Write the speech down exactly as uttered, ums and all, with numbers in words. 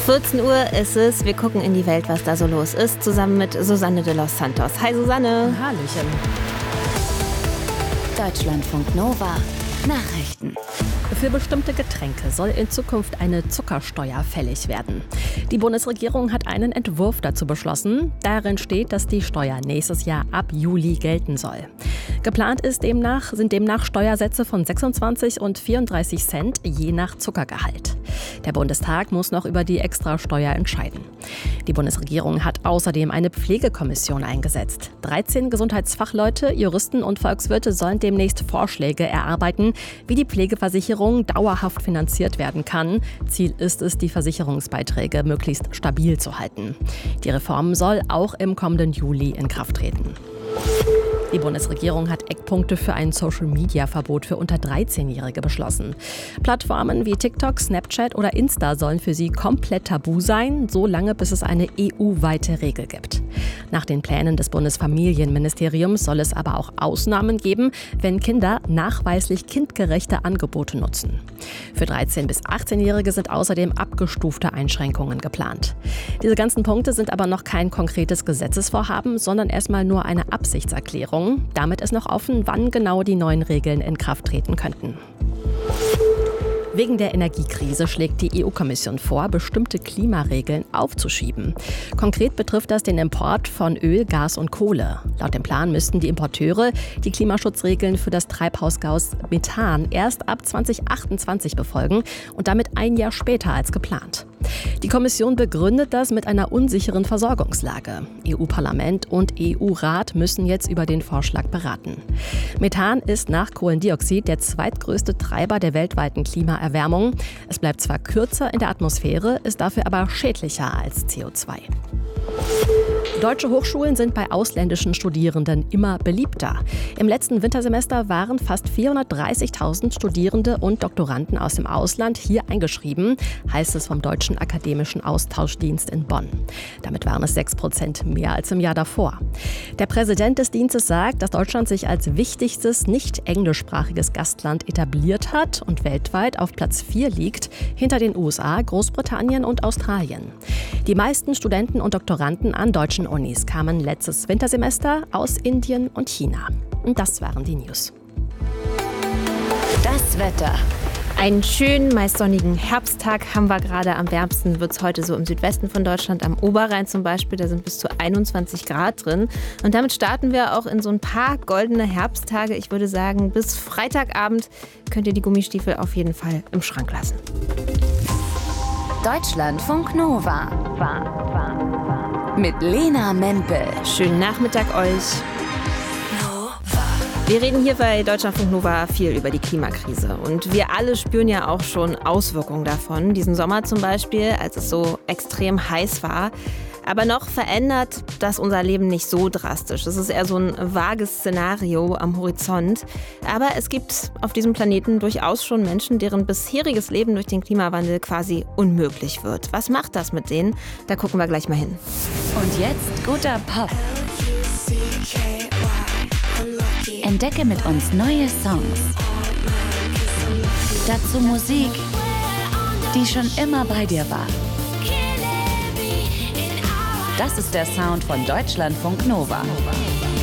vierzehn Uhr ist es. Wir gucken in die Welt, was da so los ist, zusammen mit Susanne de los Santos. Hi Susanne. Hallöchen. Deutschlandfunk Nova. Nachrichten. Für bestimmte Getränke soll in Zukunft eine Zuckersteuer fällig werden. Die Bundesregierung hat einen Entwurf dazu beschlossen. Darin steht, dass die Steuer nächstes Jahr ab Juli gelten soll. Geplant ist demnach, sind demnach Steuersätze von sechsundzwanzig und vierunddreißig Cent je nach Zuckergehalt. Der Bundestag muss noch über die Extrasteuer entscheiden. Die Bundesregierung hat außerdem eine Pflegekommission eingesetzt. dreizehn Gesundheitsfachleute, Juristen und Volkswirte sollen demnächst Vorschläge erarbeiten, wie die Pflegeversicherung dauerhaft finanziert werden kann. Ziel ist es, die Versicherungsbeiträge möglichst stabil zu halten. Die Reform soll auch im kommenden Juli in Kraft treten. Die Bundesregierung hat Eckpunkte für ein Social-Media-Verbot für unter dreizehnjährige beschlossen. Plattformen wie TikTok, Snapchat oder Insta sollen für sie komplett tabu sein, solange bis es eine E U-weite Regel gibt. Nach den Plänen des Bundesfamilienministeriums soll es aber auch Ausnahmen geben, wenn Kinder nachweislich kindgerechte Angebote nutzen. Für dreizehn- bis achtzehnjährige sind außerdem abgestufte Einschränkungen geplant. Diese ganzen Punkte sind aber noch kein konkretes Gesetzesvorhaben, sondern erstmal nur eine Absichtserklärung. Damit ist noch offen, wann genau die neuen Regeln in Kraft treten könnten. Wegen der Energiekrise schlägt die E U-Kommission vor, bestimmte Klimaregeln aufzuschieben. Konkret betrifft das den Import von Öl, Gas und Kohle. Laut dem Plan müssten die Importeure die Klimaschutzregeln für das Treibhausgas Methan erst ab zweitausendachtundzwanzig befolgen und damit ein Jahr später als geplant. Die Kommission begründet das mit einer unsicheren Versorgungslage. E U-Parlament und E U-Rat müssen jetzt über den Vorschlag beraten. Methan ist nach Kohlendioxid der zweitgrößte Treiber der weltweiten Klimaerwärmung. Es bleibt zwar kürzer in der Atmosphäre, ist dafür aber schädlicher als C O zwei. Deutsche Hochschulen sind bei ausländischen Studierenden immer beliebter. Im letzten Wintersemester waren fast vierhundertdreißigtausend Studierende und Doktoranden aus dem Ausland hier eingeschrieben, heißt es vom Deutschen Akademischen Austauschdienst in Bonn. Damit waren es sechs Prozent mehr als im Jahr davor. Der Präsident des Dienstes sagt, dass Deutschland sich als wichtigstes nicht englischsprachiges Gastland etabliert hat und weltweit auf Platz vier liegt, hinter den U S A, Großbritannien und Australien. Die meisten Studenten und Doktoranden an deutschen Unis kamen letztes Wintersemester aus Indien und China. Und das waren die News. Das Wetter. Einen schönen, meist sonnigen Herbsttag haben wir gerade. Am wärmsten wird es heute so im Südwesten von Deutschland, am Oberrhein zum Beispiel. Da sind bis zu einundzwanzig Grad drin. Und damit starten wir auch in so ein paar goldene Herbsttage. Ich würde sagen, bis Freitagabend könnt ihr die Gummistiefel auf jeden Fall im Schrank lassen. Deutschlandfunk Nova. Mit Lena Mempel. Schönen Nachmittag euch. Wir reden hier bei Deutschlandfunk Nova viel über die Klimakrise. Und wir alle spüren ja auch schon Auswirkungen davon. Diesen Sommer zum Beispiel, als es so extrem heiß war. Aber noch verändert das unser Leben nicht so drastisch. Es ist eher so ein vages Szenario am Horizont. Aber es gibt auf diesem Planeten durchaus schon Menschen, deren bisheriges Leben durch den Klimawandel quasi unmöglich wird. Was macht das mit denen? Da gucken wir gleich mal hin. Und jetzt guter Pop. Entdecke mit uns neue Songs. Dazu Musik, die schon immer bei dir war. Das ist der Sound von Deutschlandfunk Nova.